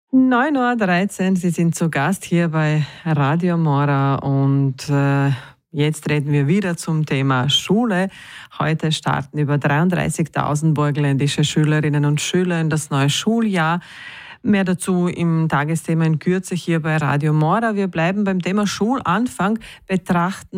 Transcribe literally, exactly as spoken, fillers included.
neun Uhr dreizehn, Sie sind zu Gast hier bei Radio Mora und äh, jetzt reden wir wieder zum Thema Schule. Heute starten über dreiunddreißigtausend burgenländische Schülerinnen und Schüler in das neue Schuljahr. Mehr dazu im Tagesthema in Kürze hier bei Radio Mora. Wir bleiben beim Thema Schulanfang, betrachten